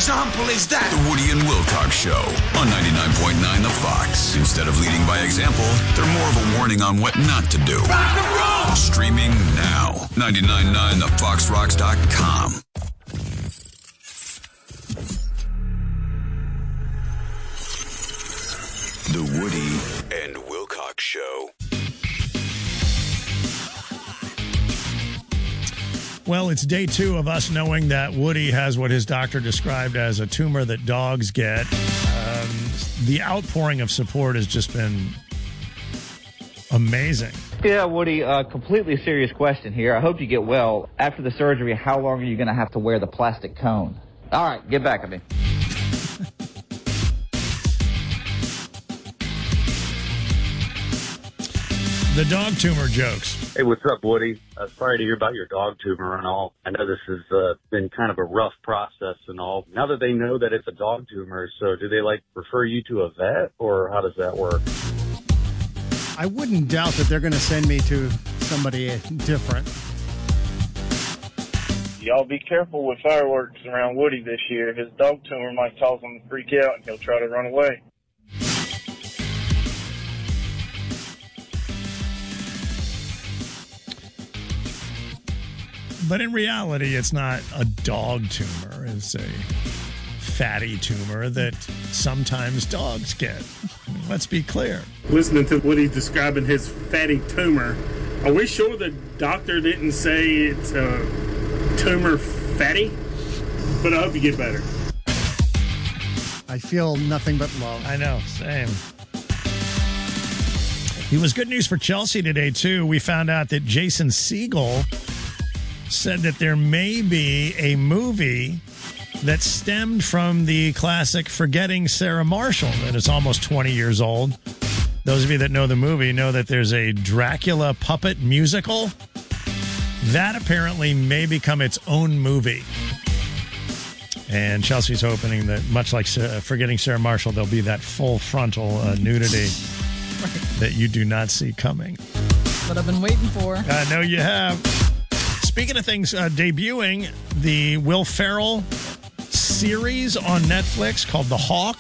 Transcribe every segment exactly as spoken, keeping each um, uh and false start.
example is that? The Woody and Wilcox Show on ninety-nine point nine The Fox. Instead of leading by example, they're more of a warning on what not to do. Rock and roll! Streaming now. ninety-nine point nine the fox rocks dot com. The Woody and Wilcox Show. Well, it's day two of us knowing that Woody has what his doctor described as a tumor that dogs get. Um, the outpouring of support has just been amazing. Yeah, Woody, uh, completely serious question here. I hope you get well. After the surgery, how long are you going to have to wear the plastic cone? All right, get back at me. The dog tumor jokes. Hey, what's up, Woody? Uh, sorry to hear about your dog tumor and all. I know this has uh, been kind of a rough process and all. Now that they know that it's a dog tumor, so do they, like, refer you to a vet, or how does that work? I wouldn't doubt that they're going to send me to somebody different. Y'all be careful with fireworks around Woody this year. His dog tumor might cause him to freak out, and he'll try to run away. But in reality, it's not a dog tumor. It's a fatty tumor that sometimes dogs get. Let's be clear. Listening to what he's describing, his fatty tumor, are we sure the doctor didn't say it's a tumor fatty? But I hope you get better. I feel nothing but love. I know, same. It was good news for Chelsea today, too. We found out that Jason Segel said that there may be a movie that stemmed from the classic Forgetting Sarah Marshall, that is almost twenty years old. Those of you that know the movie know that there's a Dracula puppet musical. That apparently may become its own movie. And Chelsea's hoping that, much like uh, Forgetting Sarah Marshall, there'll be that full frontal uh, nudity that you do not see coming. What I've been waiting for. I know you have. Speaking of things uh, debuting, the Will Ferrell series on Netflix called The Hawk.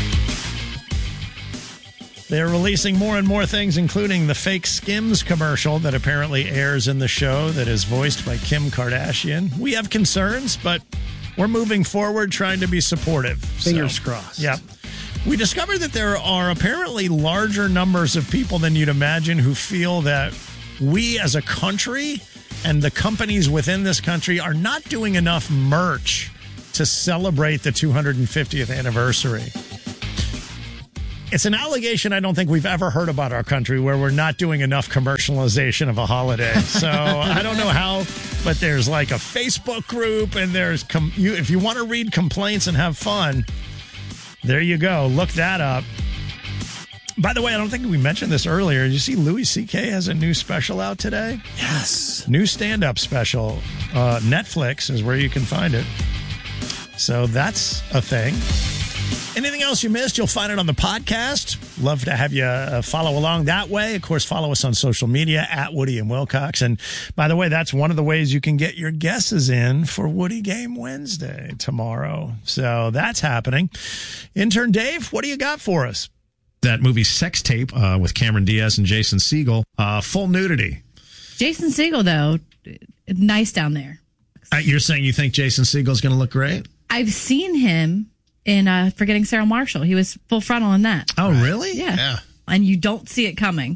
They're releasing more and more things, including the fake Skims commercial that apparently airs in the show that is voiced by Kim Kardashian. We have concerns, but we're moving forward, trying to be supportive. Fingers so, crossed. Yep. We discovered that there are apparently larger numbers of people than you'd imagine who feel that we as a country and the companies within this country are not doing enough merch to celebrate the two hundred fiftieth anniversary. It's an allegation I don't think we've ever heard about our country, where we're not doing enough commercialization of a holiday. So I don't know how, but there's like a Facebook group, and there's com- you, if you want to read complaints and have fun, there you go. Look that up. By the way, I don't think we mentioned this earlier. You see Louis C K has a new special out today? Yes. New stand-up special. Uh, Netflix is where you can find it. So that's a thing. Anything else you missed, you'll find it on the podcast. Love to have you uh, follow along that way. Of course, follow us on social media at Woody and Wilcox. And by the way, that's one of the ways you can get your guesses in for Woody Game Wednesday tomorrow. So that's happening. Intern Dave, what do you got for us? That movie Sex Tape uh, with Cameron Diaz and Jason Segel. Uh, full nudity. Jason Segel, though, nice down there. Uh, you're saying you think Jason Segel's going to look great? I've seen him in uh, Forgetting Sarah Marshall. He was full frontal in that. Oh, really? Yeah. Yeah. And you don't see it coming.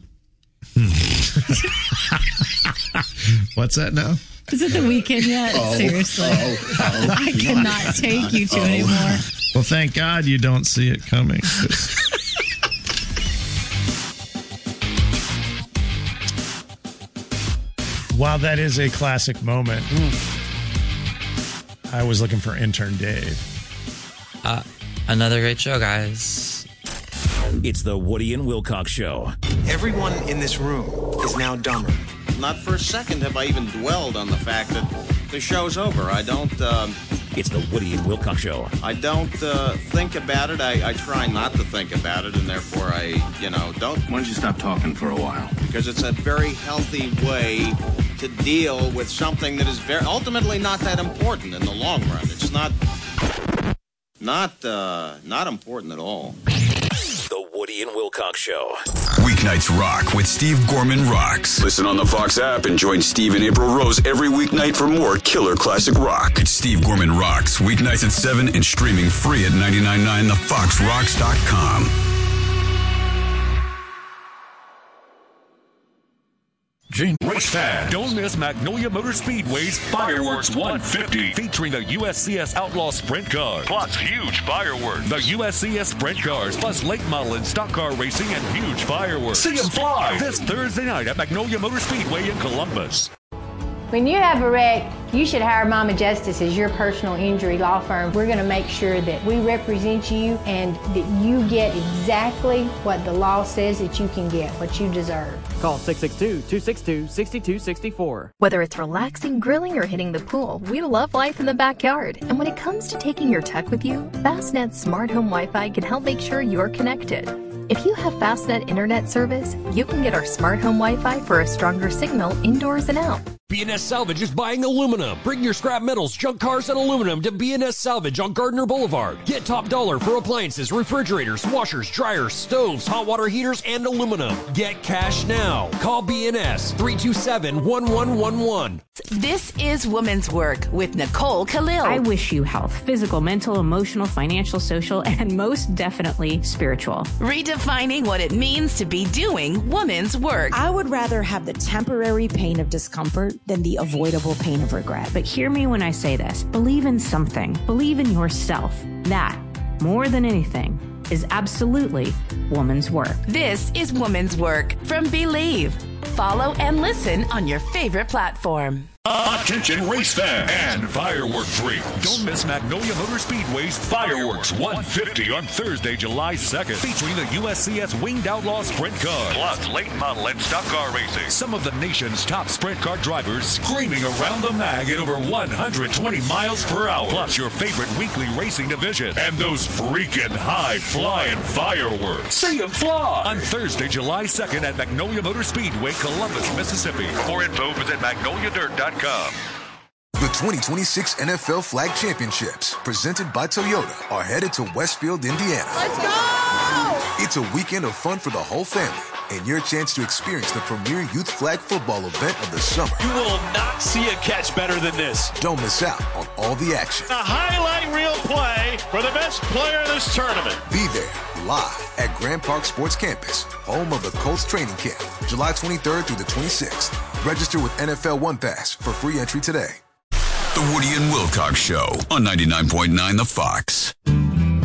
What's that now? Is it the weekend yet? Oh, Seriously. oh, oh. I cannot take you two oh. anymore. Well, thank God you don't see it coming. While that is a classic moment, I was looking for Intern Dave. Uh, another great show, guys. It's the Woody and Wilcox Show. Everyone in this room is now dumber. Not for a second have I even dwelled on the fact that the show's over. I don't... Um, it's the Woody and Wilcox Show. I don't uh, think about it. I, I try not to think about it, and therefore I, you know, don't... Why don't you stop talking for a while? Because it's a very healthy way to deal with something that is very ultimately not that important in the long run. It's not... Not, uh, not important at all. The Woody and Wilcox Show. Weeknights rock with Steve Gorman Rocks. Listen on the Fox app and join Steve and April Rose every weeknight for more killer classic rock. It's Steve Gorman Rocks, weeknights at seven and streaming free at nine nine nine the fox rocks dot com. Race fan, don't miss Magnolia Motor Speedway's Fireworks one fifty, featuring the U S C S Outlaw Sprint Cars, plus huge fireworks. The U S C S Sprint Cars, plus late model and stock car racing and huge fireworks. See them fly this Thursday night at Magnolia Motor Speedway in Columbus. When you have a wreck, you should hire Mama Justice as your personal injury law firm. We're going to make sure that we represent you and that you get exactly what the law says that you can get, what you deserve. Call six six two, two six two, six two six four. Whether it's relaxing, grilling, or hitting the pool, we love life in the backyard. And when it comes to taking your tech with you, Fastnet's Smart Home Wi-Fi can help make sure you're connected. If you have Fastnet internet service, you can get our Smart Home Wi-Fi for a stronger signal indoors and out. B and S Salvage is buying aluminum. Bring your scrap metals, junk cars, and aluminum to B and S Salvage on Gardner Boulevard. Get top dollar for appliances, refrigerators, washers, dryers, stoves, hot water heaters, and aluminum. Get cash now. Call B and S three two seven, one one one one. This is Woman's Work with Nicole Khalil. I wish you health, physical, mental, emotional, financial, social, and most definitely spiritual. Redefining what it means to be doing woman's work. I would rather have the temporary pain of discomfort than the avoidable pain of regret. But hear me when I say this. Believe in something. Believe in yourself. That, more than anything, is absolutely woman's work. This is Woman's Work from Believe. Follow and listen on your favorite platform. Attention race fan and firework freaks. Don't miss Magnolia Motor Speedway's Fireworks one fifty on Thursday, July second, featuring the U S C S Winged Outlaw Sprint Car, plus late model and stock car racing. Some of the nation's top sprint car drivers screaming around the mag at over one hundred twenty miles per hour, plus your favorite weekly racing division, and those freaking high-flying fireworks. See them fly on Thursday, July second at Magnolia Motor Speedway, Columbus, Mississippi. For info, visit magnolia dirt dot com. The twenty twenty-six N F L Flag Championships, presented by Toyota, are headed to Westfield, Indiana. Let's go! It's a weekend of fun for the whole family, and your chance to experience the premier youth flag football event of the summer. You will not see a catch better than this. Don't miss out on all the action. A highlight reel play for the best player in this tournament. Be there, live at Grand Park Sports Campus, home of the Colts training camp, July twenty-third through the twenty-sixth. Register with N F L One Pass for free entry today. The Woody and Wilcox Show on ninety-nine point nine The Fox.